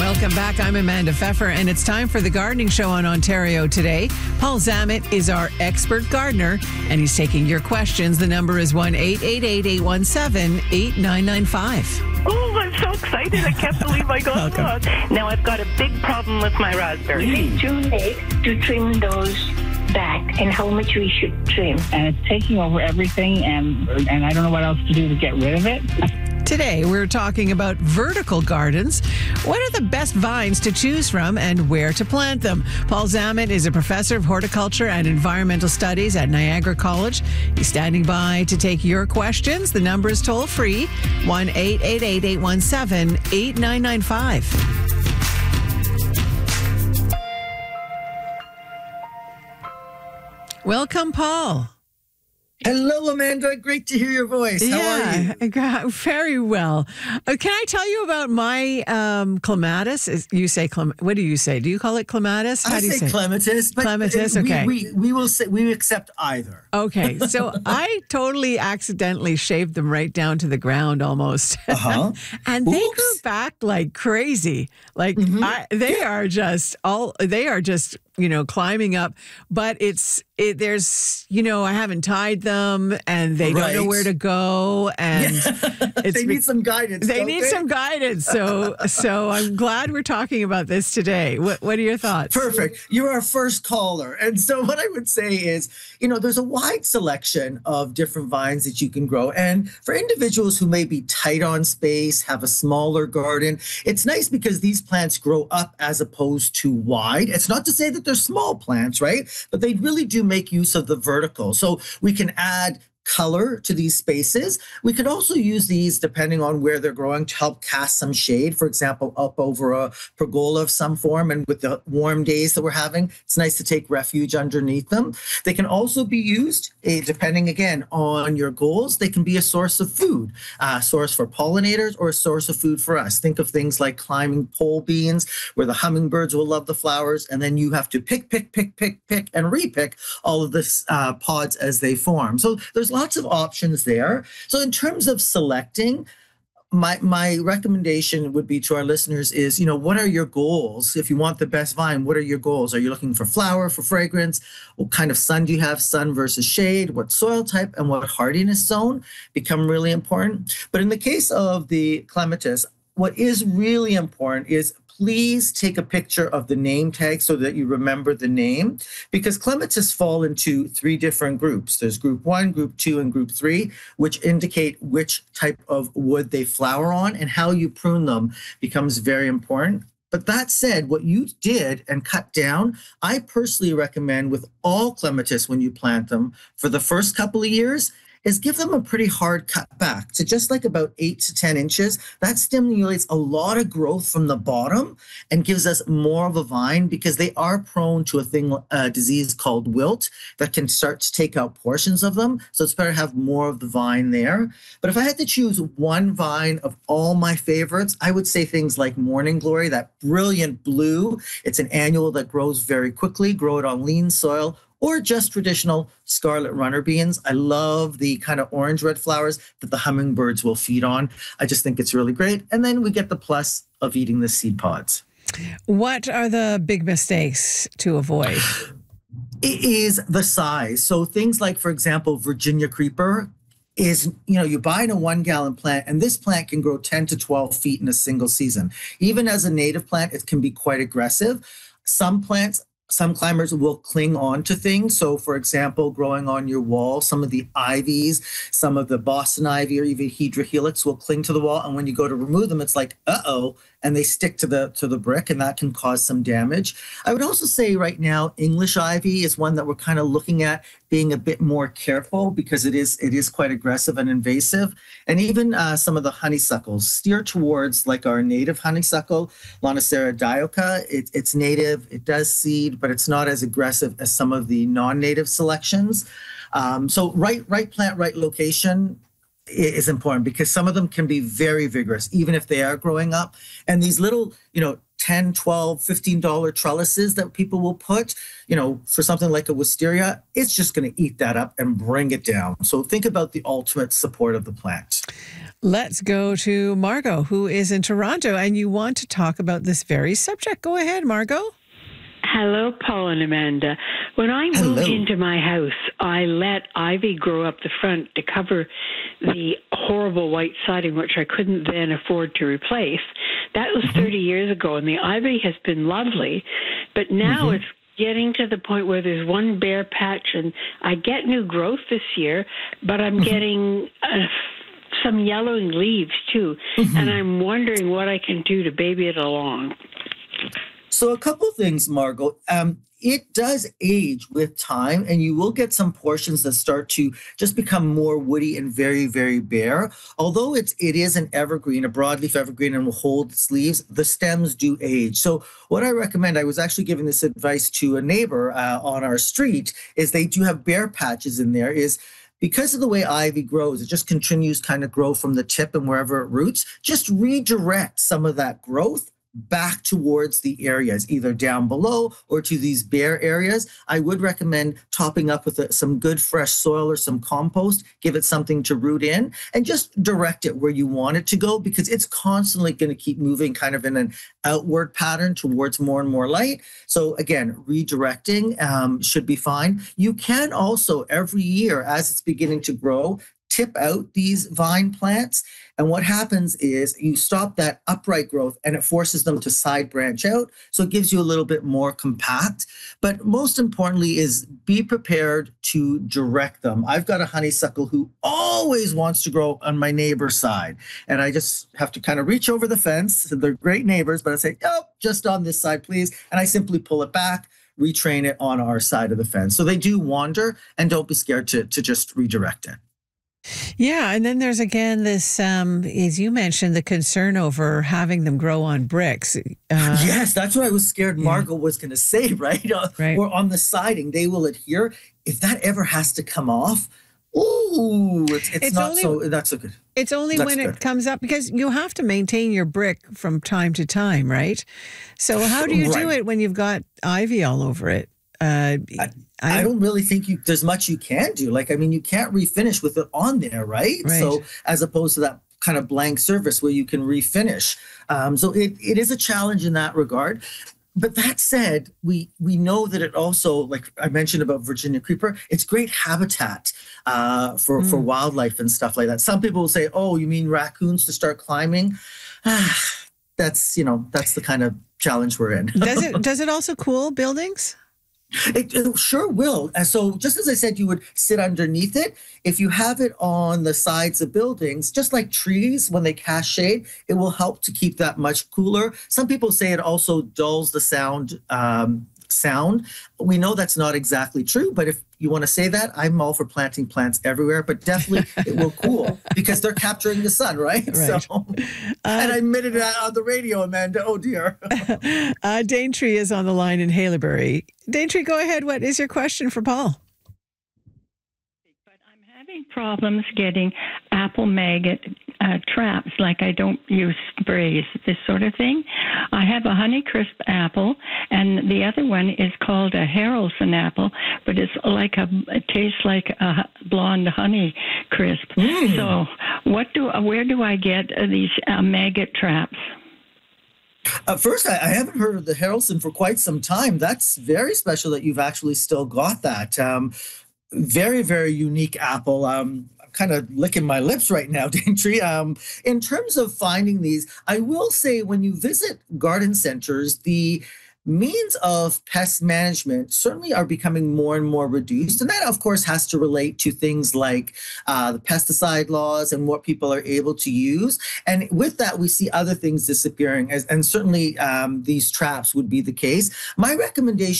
Welcome back. I'm Amanda Pfeffer, and it's time for the Gardening Show on Ontario Today. Paul Zammit is our expert gardener, and he's taking your questions. The number is 1-888-817-8995. Oh, I'm so excited. I can't believe I got on. Now I've got a big problem with my raspberries. Is it too late to trim those back, and how much we should trim? And it's taking over everything, and I don't know what else to do to get rid of it. Today, we're talking about vertical gardens. What are the best vines to choose from and where to plant them? Paul Zammit is a professor of horticulture and environmental studies at Niagara College. He's standing by to take your questions. The number is toll free, 1-888-817-8995. Welcome, Paul. Hello, Amanda. Great to hear your voice. How are you? Very well. Can I tell you about my clematis? You say what do you say? Do you call it clematis? How do you say clematis? But clematis. Okay. We will say we accept either. Okay. So I totally accidentally shaved them right down to the ground almost, and they grew back like crazy. Like they are just climbing up, but there's I haven't tied them, and they don't know where to go, and they need some guidance. They need some guidance. So I'm glad we're talking about this today. What are your thoughts? Perfect. You're our first caller, and so what I would say is, there's a wide selection of different vines that you can grow, and for individuals who may be tight on space, have a smaller garden, it's nice because these plants grow up as opposed to wide. It's not to say that they're small plants, right? But they really do make use of the vertical. So we can add color to these spaces. We could also use these, depending on where they're growing, to help cast some shade, for example, up over a pergola of some form. And with the warm days that we're having, it's nice to take refuge underneath them. They can also be used, depending, again, on your goals. They can be a source of food, a source for pollinators, or a source of food for us. Think of things like climbing pole beans, where the hummingbirds will love the flowers, and then you have to pick, and repick all of the pods as they form. So there's lots of options there. So in terms of selecting, my recommendation would be to our listeners is, what are your goals? If you want the best vine, what are your goals? Are you looking for flower, for fragrance? What kind of sun do you have? Sun versus shade? What soil type and what hardiness zone become really important. But in the case of the clematis, what is really important is please take a picture of the name tag so that you remember the name, because clematis fall into 3 different groups. There's group 1, group 2, and group 3, which indicate which type of wood they flower on, and how you prune them becomes very important. But that said, what you did and cut down, I personally recommend with all clematis when you plant them for the first couple of years, is give them a pretty hard cut back to just like about 8 to 10 inches. That stimulates a lot of growth from the bottom and gives us more of a vine, because they are prone to a disease called wilt that can start to take out portions of them. So it's better to have more of the vine there. But if I had to choose one vine of all my favorites, I would say things like Morning Glory, that brilliant blue. It's an annual that grows very quickly. Grow it on lean soil, or just traditional scarlet runner beans. I love the kind of orange-red flowers that the hummingbirds will feed on. I just think it's really great. And then we get the plus of eating the seed pods. What are the big mistakes to avoid? It is the size. So things like, for example, Virginia creeper is, you buy in a 1-gallon plant, and this plant can grow 10 to 12 feet in a single season. Even as a native plant, it can be quite aggressive. Some climbers will cling on to things. So, for example, growing on your wall, some of the ivies, some of the Boston ivy or even Hedrohelix will cling to the wall. And when you go to remove them, it's like, uh-oh, and they stick to the brick, and that can cause some damage. I would also say right now, English ivy is one that we're kind of looking at being a bit more careful, because it is quite aggressive and invasive. And even some of the honeysuckles, steer towards like our native honeysuckle, Lonicera dioica. It's native, it does seed, but it's not as aggressive as some of the non-native selections. So right plant, right location is important, because some of them can be very vigorous, even if they are growing up. And these little, $10, $12, $15 trellises that people will put, for something like a wisteria, it's just going to eat that up and bring it down. So think about the ultimate support of the plant. Let's go to Margot, who is in Toronto, and you want to talk about this very subject. Go ahead, Margot. Hello, Paul and Amanda. When I moved into my house, I let ivy grow up the front to cover the horrible white siding, which I couldn't then afford to replace. That was 30 years ago, and the ivy has been lovely, but now it's getting to the point where there's one bare patch, and I get new growth this year, but I'm getting some yellowing leaves too, and I'm wondering what I can do to baby it along. So a couple things, Margot. It does age with time, and you will get some portions that start to just become more woody and very, very bare. Although it is an evergreen, a broadleaf evergreen, and will hold its leaves, the stems do age. So what I recommend, I was actually giving this advice to a neighbor on our street, is they do have bare patches in there, is because of the way ivy grows, it just continues kind of grow from the tip and wherever it roots, just redirect some of that growth back towards the areas, either down below or to these bare areas. I would recommend topping up with some good fresh soil or some compost, give it something to root in, and just direct it where you want it to go, because it's constantly going to keep moving kind of in an outward pattern towards more and more light. So again, redirecting should be fine. You can also, every year as it's beginning to grow, tip out these vine plants. And what happens is you stop that upright growth and it forces them to side branch out. So it gives you a little bit more compact. But most importantly is be prepared to direct them. I've got a honeysuckle who always wants to grow on my neighbor's side. And I just have to kind of reach over the fence. They're great neighbors, but I say, oh, just on this side, please. And I simply pull it back, retrain it on our side of the fence. So they do wander, and don't be scared to just redirect it. Yeah, and then there's again this, as you mentioned, the concern over having them grow on bricks. Yes, that's what I was scared Margot was going to say, right? Or on the siding, they will adhere. If that ever has to come off, it's not only, so. That's a good. It's only when it comes up, because you have to maintain your brick from time to time, right? So how do you do it when you've got ivy all over it? I don't really think there's much you can do. You can't refinish with it on there, right? So as opposed to that kind of blank surface where you can refinish. So it is a challenge in that regard. But that said, we know that it also, like I mentioned about Virginia creeper, it's great habitat for wildlife and stuff like that. Some people will say, oh, you mean raccoons to start climbing? That's the kind of challenge we're in. Does it also cool buildings? It sure will. And so just as I said, you would sit underneath it. If you have it on the sides of buildings, just like trees, when they cast shade, it will help to keep that much cooler. Some people say it also dulls the sound. We know that's not exactly true, but if you want to say that, I'm all for planting plants everywhere, but definitely it will cool because they're capturing the sun, right? So, and I admitted that on the radio, Amanda. Oh, dear. Daintree is on the line in Haileybury. Daintree, go ahead. What is your question for Paul? But I'm having problems getting apple maggot traps, like I don't use sprays, this sort of thing. I have a Honeycrisp apple, and the other one is called a Haralson apple, but it tastes like a blonde Honeycrisp. So where do I get these maggot traps? First, I haven't heard of the Haralson for quite some time. That's very special that you've actually still got that. Very, very unique apple. I'm kind of licking my lips right now, Daintree. In terms of finding these, I will say when you visit garden centers, the means of pest management certainly are becoming more and more reduced. And that, of course, has to relate to things like the pesticide laws and what people are able to use. And with that, we see other things disappearing, and certainly these traps would be the case. My recommendation